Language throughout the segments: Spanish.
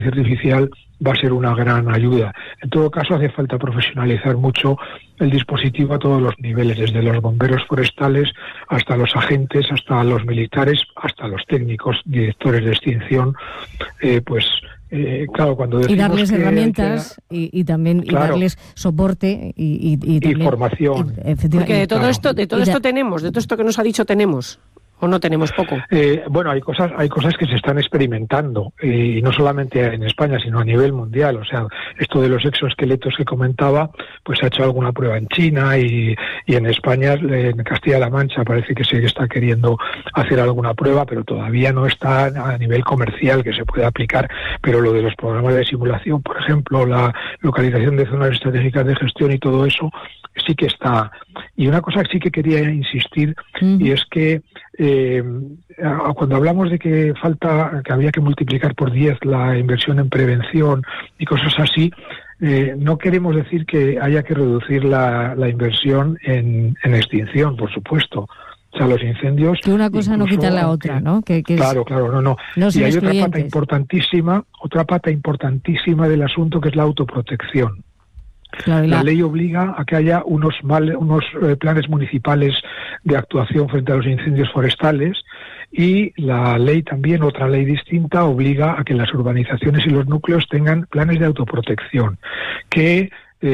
artificial va a ser una gran ayuda. En todo caso, hace falta profesionalizar mucho el dispositivo a todos los niveles, desde los bomberos forestales hasta los agentes, hasta los militares, hasta los técnicos, directores de extinción, claro, cuando decimos y darles que herramientas y también y darles soporte y también, formación. Porque de todo esto tenemos, de todo esto que nos ha dicho tenemos. ¿O no tenemos poco? Bueno, hay cosas que se están experimentando, y no solamente en España, sino a nivel mundial. O sea, esto de los exoesqueletos que comentaba, pues se ha hecho alguna prueba en China y en España, en Castilla-La Mancha, parece que se está queriendo hacer alguna prueba, pero todavía no está a nivel comercial que se pueda aplicar. Pero lo de los programas de simulación, por ejemplo, la localización de zonas estratégicas de gestión y todo eso, sí que está. Y una cosa que sí que quería insistir, y es que cuando hablamos de que había que multiplicar por 10 la inversión en prevención y cosas así, no queremos decir que haya que reducir la inversión en extinción, por supuesto. O sea, los incendios... Que una cosa no quita la otra, ¿no? Claro, no. Y hay otra pata importantísima del asunto, que es la autoprotección. Claro, la ley obliga a que haya unos planes municipales de actuación frente a los incendios forestales, y la ley también, otra ley distinta, obliga a que las urbanizaciones y los núcleos tengan planes de autoprotección que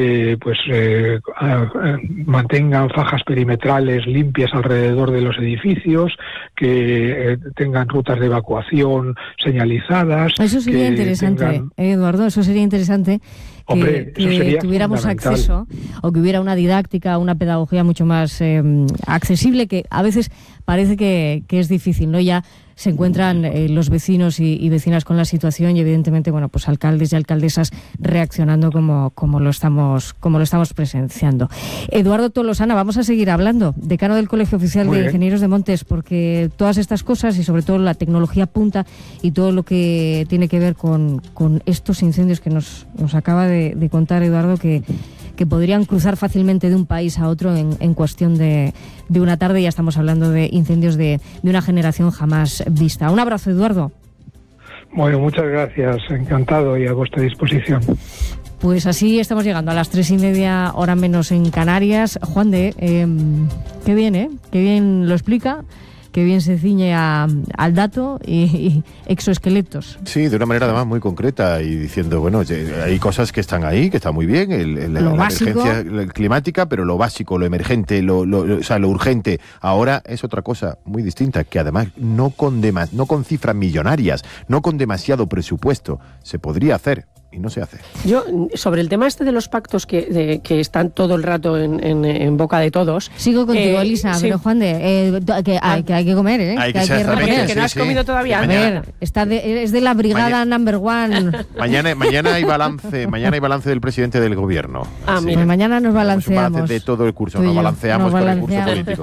mantengan fajas perimetrales limpias alrededor de los edificios, que tengan rutas de evacuación señalizadas. Eso sería interesante, Eduardo, eso sería interesante. Que tuviéramos acceso, o que hubiera una didáctica, una pedagogía mucho más accesible, que a veces parece que es difícil, ¿no? Ya se encuentran los vecinos y vecinas con la situación, y evidentemente, bueno, pues alcaldes y alcaldesas reaccionando como lo estamos presenciando. Eduardo Tolosana, vamos a seguir hablando, decano del Colegio Oficial de Ingenieros de Montes, porque todas estas cosas, y sobre todo la tecnología punta y todo lo que tiene que ver con estos incendios que nos acaba de contar Eduardo, que podrían cruzar fácilmente de un país a otro en cuestión de una tarde. Ya estamos hablando de incendios de una generación jamás vista. Un abrazo, Eduardo. Bueno, muchas gracias, encantado y a vuestra disposición. Pues así estamos llegando a las 3:30, hora menos en Canarias. Juan de, qué bien, qué bien lo explica. Que bien se ciñe al dato y exoesqueletos. Sí, de una manera además muy concreta, y diciendo, bueno, hay cosas que están ahí, que está muy bien, la emergencia climática, pero lo básico, lo emergente, lo urgente, ahora es otra cosa muy distinta, que además no con cifras millonarias, no con demasiado presupuesto, se podría hacer. Y no se hace. Yo, sobre el tema de los pactos que están todo el rato en boca de todos... Sigo contigo, Elisa, sí. Pero Juan que hay que comer, ¿eh? Hay que reponer. Que no has comido todavía. A ver, es de la brigada number one. Mañana hay balance del presidente del gobierno. Pues mañana nos balanceamos. Un balance de todo el curso, nos balanceamos con el curso político.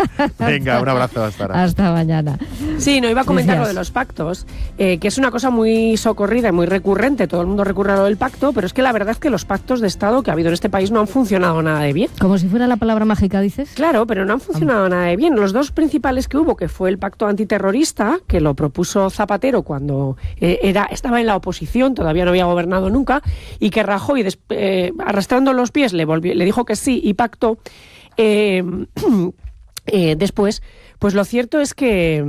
Venga, un abrazo, hasta mañana. Sí, no iba a comentar lo de los pactos, que es una cosa muy socorrida y muy recurrente, todo el mundo recurre a lo del pacto, pero es que la verdad es que los pactos de Estado que ha habido en este país no han funcionado nada de bien. Como si fuera la palabra mágica, dices. Claro, pero no han funcionado nada de bien. Los dos principales que hubo, que fue el pacto antiterrorista, que lo propuso Zapatero cuando estaba en la oposición, todavía no había gobernado nunca, y que Rajoy, arrastrando los pies, le dijo que sí y pactó. Después, pues lo cierto es que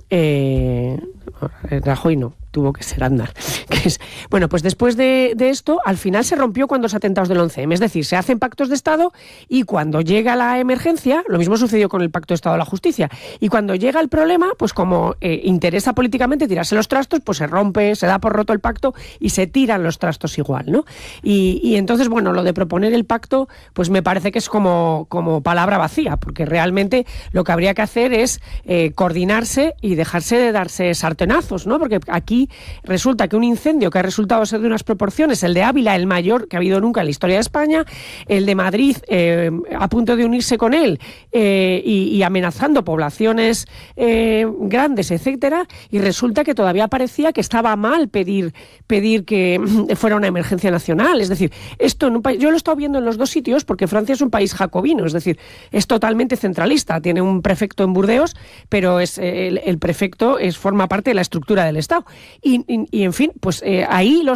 Rajoy no, tuvo que ser Aznar. Bueno, pues después de esto, al final se rompió cuando los atentados del 11M. Es decir, se hacen pactos de Estado y cuando llega la emergencia, lo mismo sucedió con el Pacto de Estado de la Justicia, y cuando llega el problema, pues como interesa políticamente tirarse los trastos, pues se rompe, se da por roto el pacto y se tiran los trastos igual, ¿no? Y entonces, bueno, lo de proponer el pacto, pues me parece que es como palabra vacía, porque realmente lo que habría que hacer es coordinarse y dejarse de darse sartenazos, ¿no? Porque aquí resulta que un incendio que ha resultado ser de unas proporciones, el de Ávila, el mayor que ha habido nunca en la historia de España, el de Madrid a punto de unirse con él y amenazando poblaciones grandes, etcétera, y resulta que todavía parecía que estaba mal pedir que fuera una emergencia nacional. Es decir, esto en un país, yo lo he estado viendo en los dos sitios, porque Francia es un país jacobino, es decir, es totalmente centralista, tiene un prefecto en Burdeos, pero es el prefecto forma parte la estructura del Estado. Y en fin, pues ahí los